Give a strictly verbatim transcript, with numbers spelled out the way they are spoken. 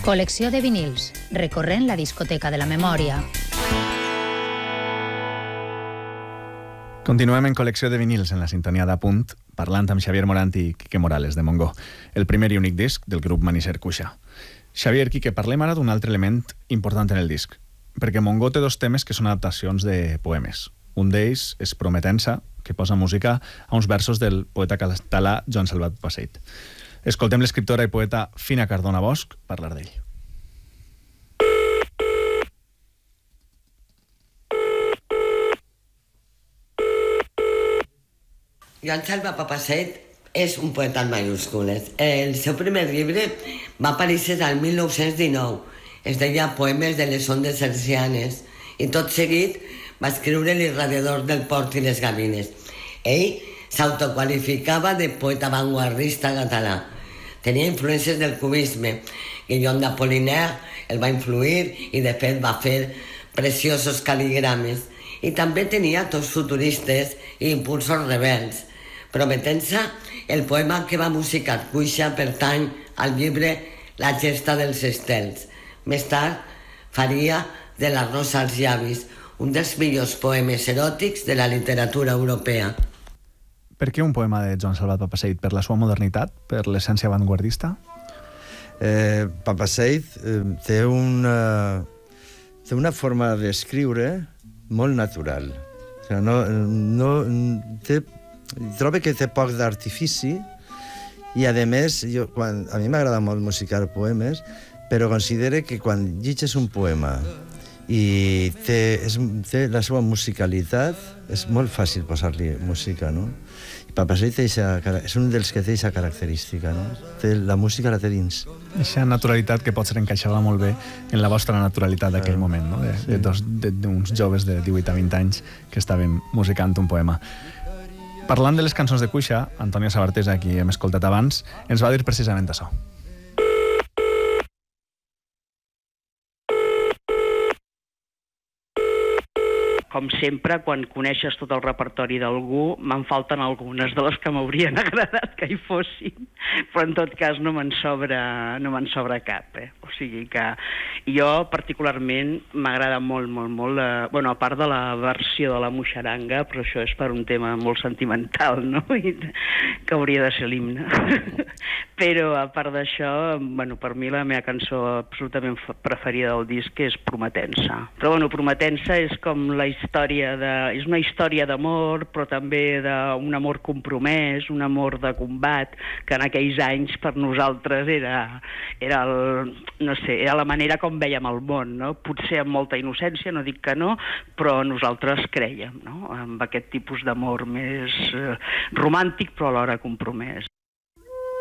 Col·lecció de vinils, recorrent la discoteca de la memòria. Continuem en Col·lecció de vinils en la sintonia d'Apunt, parlant amb Xavier Morant i Quique Morales de Mongo, el primer i únic disc del grup Manisser Cuixa. Xavier, Quique, parlem ara d'un altre element important en el disc, perquè Mongo té dos temes que són adaptacions de poemes. Un d'ells és Prometença, que posa música a uns versos del poeta català Joan Salvat Paset. Escoltem l'escriptora i poeta Fina Cardona Bosch parlar d'ell. Joan Salvat Paset és un poeta en mayúscules. El seu primer llibre va aparèixer el mil nou-cents dinou. Es deia Poemes de les ondes hertzianes i tot seguit va escriure L'irradiador del port i les gavines. Ell s'autoqualificava de poeta avantguardista català. Tenia influències del cubisme. Guillaume d'Apollinaire el va influir i de fet va fer preciosos cal·ligrames. I també tenia tots futuristes i impulsos rebels. Prometença, el poema que va musicar Cuixa, pertany al llibre La gesta dels estels. Més tard faria De la rosa als llavis, un dels millors poemes eròtics de la literatura europea. Per què un poema de Joan Salvat Papasseit? Per la seva modernitat? Per l'essència avantguardista? Eh, Papasseit eh, té, una, té una forma d'escriure molt natural. O sigui, no, no, té, trobo que té poc d'artifici i, a més, jo, quan, a mi m'agrada molt musicar poemes, però considero que quan llegeixes un poema i té, és, té la seva musicalitat, és molt fàcil posar-li música, no? I Papasseit és un dels que té aquesta característica, no? Té, la música la té dins. Aquesta naturalitat que potser encaixava molt bé en la vostra naturalitat d'aquell ah, moment, no? De, sí. de dos, de, d'uns joves de divuit a vint anys que estaven musicant un poema. Parlant de les cançons de Cuixa, Antònia Sabartés, a qui hem escoltat abans, ens va dir precisament això. Com sempre, quan coneixes tot el repertori d'algú, me'n falten algunes de les que m'haurien agradat que hi fossin, però en tot cas no me'n sobra, no me'n sobra cap. Eh? O sigui que jo particularment m'agrada molt, molt, molt, eh, bueno, a part de la versió de la Muixaranga, però això és per un tema molt sentimental, no? I que hauria de ser l'himne. Però a part d'això, bueno, per mi la meva cançó absolutament preferida del disc és Prometença. Però bueno, Prometença és com la història de... és una història d'amor, però també d'un amor compromès, un amor de combat, que en aquells anys per nosaltres era, era, el, no sé, era la manera com vèiem el món, no? Potser amb molta innocència, no dic que no, però nosaltres crèiem, no? Amb aquest tipus d'amor més eh, romàntic, però alhora compromès.